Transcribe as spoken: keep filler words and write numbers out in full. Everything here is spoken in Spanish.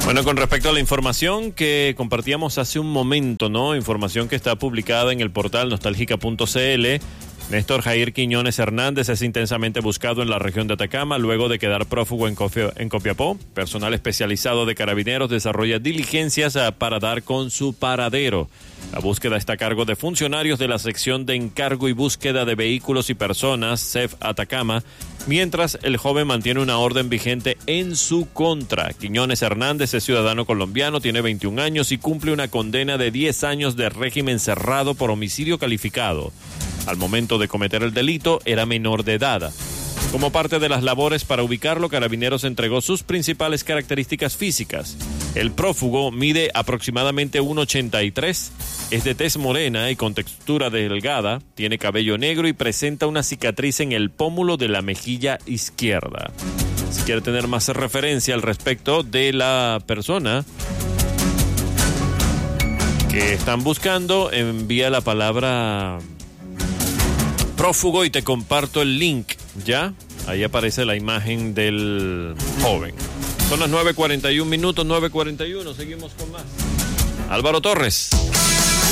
Bueno, con respecto a la información que compartíamos hace un momento, ¿no? Información que está publicada en el portal nostálgica punto c l. Néstor Jair Quiñones Hernández es intensamente buscado en la región de Atacama luego de quedar prófugo en, Cofio, en Copiapó. Personal especializado de Carabineros desarrolla diligencias para dar con su paradero. La búsqueda está a cargo de funcionarios de la sección de encargo y búsqueda de vehículos y personas, C E F Atacama, mientras el joven mantiene una orden vigente en su contra. Quiñones Hernández es ciudadano colombiano, tiene veintiún años y cumple una condena de diez años de régimen cerrado por homicidio calificado. Al momento de cometer el delito, era menor de edad. Como parte de las labores para ubicarlo, Carabineros entregó sus principales características físicas. El prófugo mide aproximadamente uno ochenta y tres, es de tez morena y con textura delgada, tiene cabello negro y presenta una cicatriz en el pómulo de la mejilla izquierda. Si quiere tener más referencia al respecto de la persona que están buscando, envía la palabra prófugo y te comparto el link, ¿ya? Ahí aparece la imagen del joven. Son las nueve cuarenta y un minutos, nueve cuarenta y uno, seguimos con más. Álvaro Torres.